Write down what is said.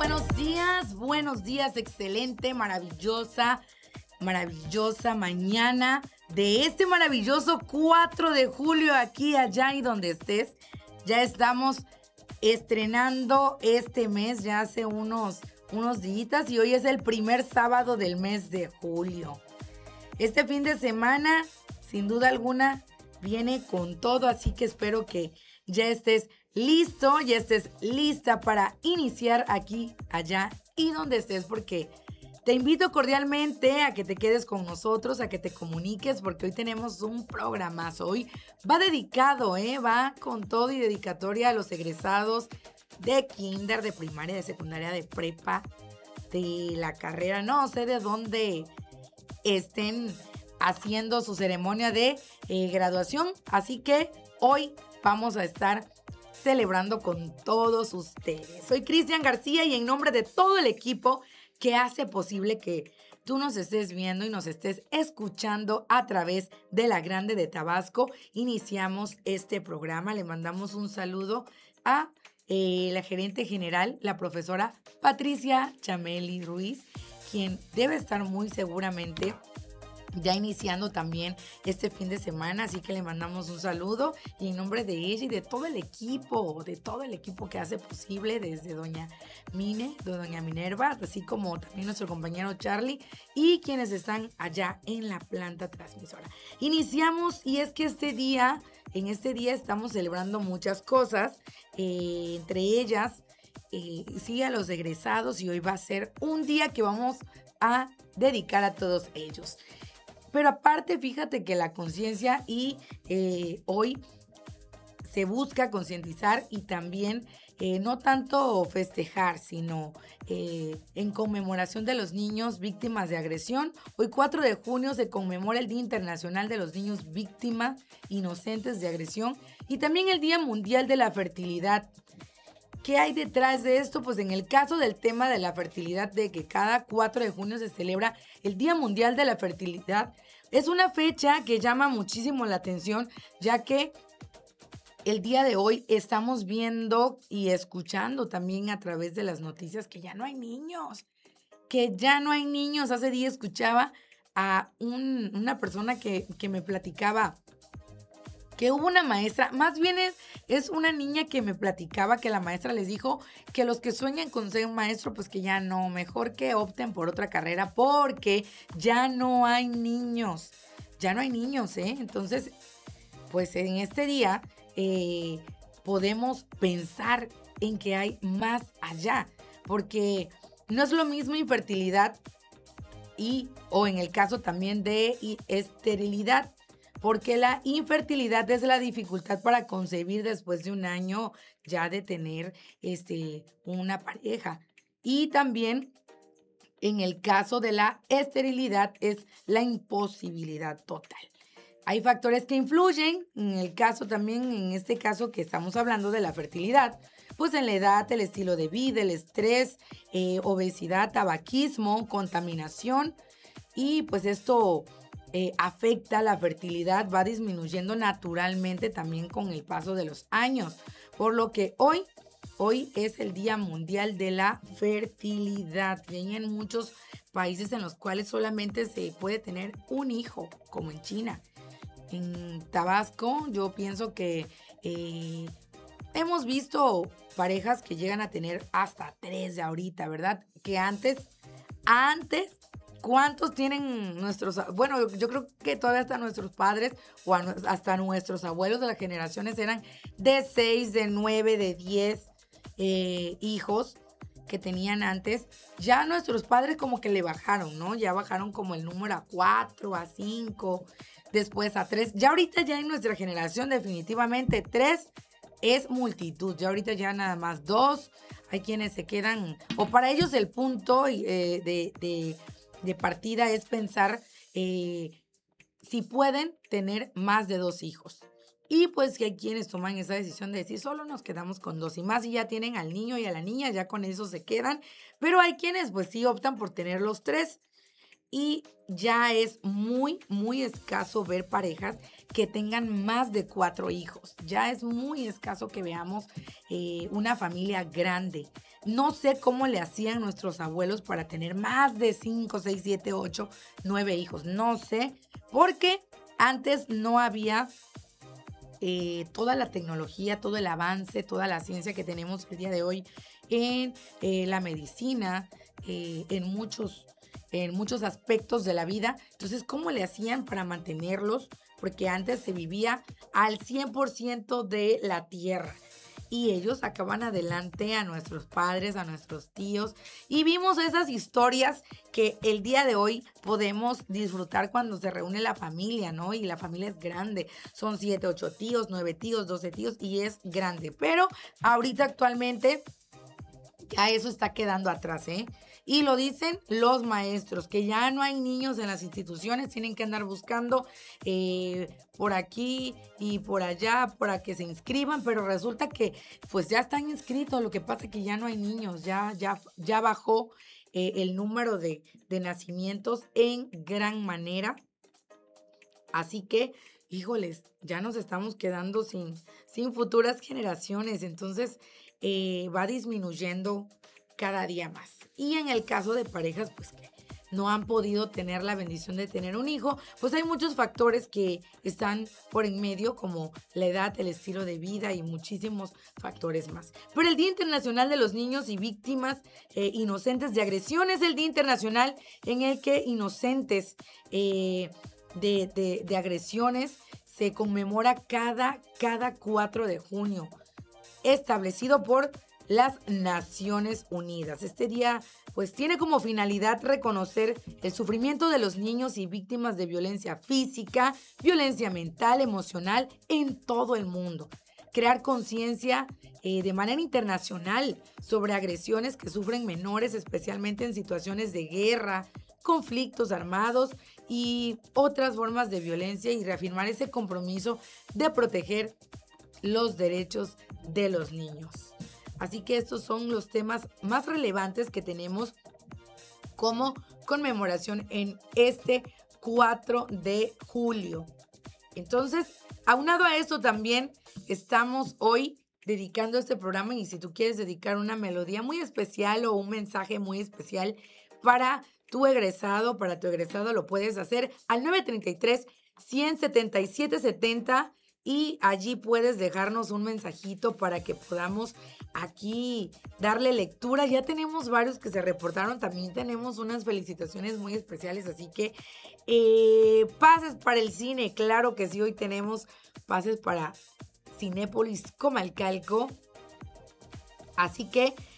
buenos días, excelente, maravillosa mañana de este maravilloso 4 de julio, aquí, allá y donde estés. Ya estamos estrenando este mes, ya hace unos días, y hoy es el primer sábado del mes de julio. Este fin de semana, sin duda alguna, viene con todo, así que espero que ya estés listo, ya estés lista para iniciar aquí, allá y donde estés, porque te invito cordialmente a que te quedes con nosotros, a que te comuniques, porque hoy tenemos un programazo. Hoy va dedicado, va con todo y dedicatoria a los egresados de kinder, de primaria, de secundaria, de prepa, de la carrera, no sé de dónde estén haciendo su ceremonia de graduación. Así que hoy vamos a estar celebrando con todos ustedes. Soy Cristian García y en nombre de todo el equipo que hace posible que tú nos estés viendo y nos estés escuchando a través de La Grande de Tabasco, iniciamos este programa. Le mandamos un saludo a la gerente general, la profesora Patricia Chameli Ruiz, quien debe estar muy seguramente ya iniciando también este fin de semana, así que le mandamos un saludo y en nombre de ella y de todo el equipo que hace posible, desde doña Mine, de doña Minerva, así como también nuestro compañero Charlie y quienes están allá en la planta transmisora. Iniciamos, y es que en este día estamos celebrando muchas cosas, entre ellas sí, a los egresados, y hoy va a ser un día que vamos a dedicar a todos ellos. Pero aparte, fíjate que la conciencia y hoy se busca concientizar y también no tanto festejar, sino en conmemoración de los niños víctimas de agresión. Hoy 4 de junio se conmemora el Día Internacional de los Niños Víctimas Inocentes de Agresión y también el Día Mundial de la Fertilidad. ¿Qué hay detrás de esto? Pues en el caso del tema de la fertilidad, de que cada 4 de junio se celebra el Día Mundial de la Fertilidad, es una fecha que llama muchísimo la atención, ya que el día de hoy estamos viendo y escuchando también a través de las noticias que ya no hay niños. Hace día escuchaba a una persona que me platicaba que hubo una maestra, más bien es una niña que me platicaba que la maestra les dijo que los que sueñan con ser un maestro, pues que ya no, mejor que opten por otra carrera porque ya no hay niños, Entonces, pues en este día podemos pensar en que hay más allá, porque no es lo mismo infertilidad o en el caso también de esterilidad, porque la infertilidad es la dificultad para concebir después de un año ya de tener una pareja. Y también en el caso de la esterilidad es la imposibilidad total. Hay factores que influyen, en este caso que estamos hablando de la fertilidad, pues en la edad, el estilo de vida, el estrés, obesidad, tabaquismo, contaminación, y pues esto afecta la fertilidad, va disminuyendo naturalmente también con el paso de los años, por lo que hoy es el Día Mundial de la Fertilidad. Y hay en muchos países en los cuales solamente se puede tener un hijo, como en China. En Tabasco, yo pienso que hemos visto parejas que llegan a tener hasta 3 de ahorita, ¿verdad? Que antes, ¿cuántos tienen nuestros? Bueno, yo creo que todavía hasta nuestros padres o hasta nuestros abuelos de las generaciones eran de 6, de 9, de 10 hijos que tenían antes. Ya nuestros padres como que le bajaron, ¿no? Ya bajaron como el número a 4, a 5, después a 3. Ya ahorita ya en nuestra generación definitivamente 3 es multitud. Ya ahorita ya nada más 2. Hay quienes se quedan, o para ellos el punto de partida es pensar si pueden tener más de 2 hijos. Y pues que hay quienes toman esa decisión de decir, solo nos quedamos con 2 y más, y ya tienen al niño y a la niña, ya con eso se quedan. Pero hay quienes pues sí optan por tener los 3. Y ya es muy, muy escaso ver parejas que tengan más de 4 hijos. Ya es muy escaso que veamos una familia grande. No sé cómo le hacían nuestros abuelos para tener más de 5, 6, 7, 8, 9 hijos. No sé, porque antes no había toda la tecnología, todo el avance, toda la ciencia que tenemos el día de hoy en la medicina, en muchos aspectos de la vida. Entonces, ¿cómo le hacían para mantenerlos? Porque antes se vivía al 100% de la tierra. Y ellos sacaban adelante a nuestros padres, a nuestros tíos. Y vimos esas historias que el día de hoy podemos disfrutar cuando se reúne la familia, ¿no? Y la familia es grande. Son 7, 8 tíos, 9 tíos, 12 tíos y es grande. Pero ahorita actualmente ya eso está quedando atrás, ¿eh? Y lo dicen los maestros, que ya no hay niños en las instituciones, tienen que andar buscando por aquí y por allá para que se inscriban, pero resulta que pues ya están inscritos, lo que pasa es que ya no hay niños, ya bajó el número de nacimientos en gran manera. Así que, híjoles, ya nos estamos quedando sin futuras generaciones, entonces va disminuyendo cada día más. Y en el caso de parejas, pues que no han podido tener la bendición de tener un hijo, pues hay muchos factores que están por en medio, como la edad, el estilo de vida y muchísimos factores más. Pero el Día Internacional de los Niños y Víctimas Inocentes de Agresión es el Día Internacional en el que inocentes de agresiones se conmemora cada 4 de junio, establecido por las Naciones Unidas. Este día pues tiene como finalidad reconocer el sufrimiento de los niños y víctimas de violencia física, violencia mental, emocional en todo el mundo. Crear conciencia de manera internacional sobre agresiones que sufren menores, especialmente en situaciones de guerra, conflictos armados y otras formas de violencia, y reafirmar ese compromiso de proteger los derechos de los niños. Así que estos son los temas más relevantes que tenemos como conmemoración en este 4 de julio. Entonces, aunado a esto también estamos hoy dedicando este programa, y si tú quieres dedicar una melodía muy especial o un mensaje muy especial para tu egresado, lo puedes hacer al 933-177-70 y allí puedes dejarnos un mensajito para que podamos aquí darle lectura. Ya tenemos varios que se reportaron, también tenemos unas felicitaciones muy especiales, así que pases para el cine, claro que sí, hoy tenemos pases para Cinépolis Comalcalco, así que